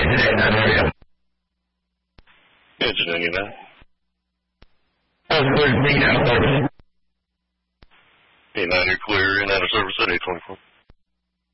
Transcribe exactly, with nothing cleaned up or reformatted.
Engine ninety-nine. eight nine, eight nine, you're clear in out of service at eight twenty-four.